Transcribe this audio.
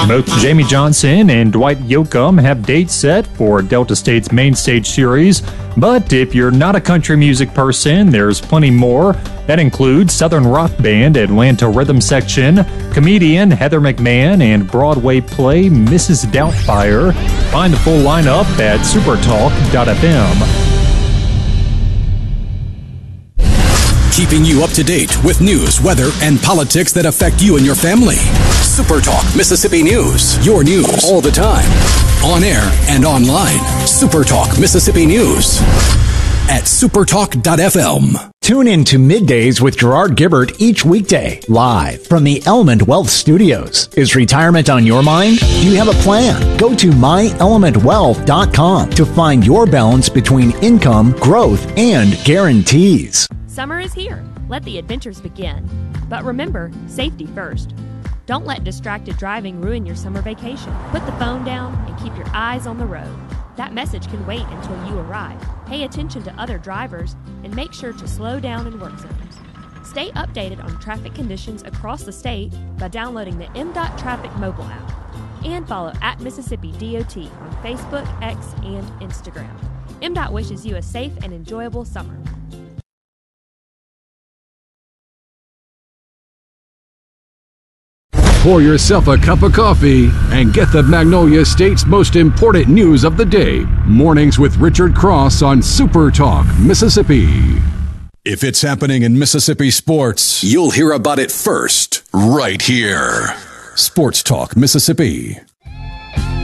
Both Jamie Johnson and Dwight Yoakam have dates set for Delta State's main stage series, but if you're not a country music person, there's plenty more. That includes Southern rock band Atlanta Rhythm Section, comedian Heather McMahon, and Broadway play Mrs. Doubtfire. Find the full lineup at supertalk.fm. Keeping you up to date with news, weather, and politics that affect you and your family. Super Talk Mississippi News. Your news all the time. On air and online. Super Talk Mississippi News at supertalk.fm. Tune in to Middays with Gerard Gibbert each weekday, live from the Element Wealth Studios. Is retirement on your mind? Do you have a plan? Go to myelementwealth.com to find your balance between income, growth, and guarantees. Summer is here. Let the adventures begin. But remember, safety first. Don't let distracted driving ruin your summer vacation. Put the phone down and keep your eyes on the road. That message can wait until you arrive. Pay attention to other drivers and make sure to slow down in work zones. Stay updated on traffic conditions across the state by downloading the MDOT Traffic mobile app. And follow at Mississippi DOT on Facebook, X, and Instagram. MDOT wishes you a safe and enjoyable summer. Pour yourself a cup of coffee and get the Magnolia State's most important news of the day. Mornings with Richard Cross on Super Talk, Mississippi. If it's happening in Mississippi sports, you'll hear about it first, right here. Sports Talk, Mississippi.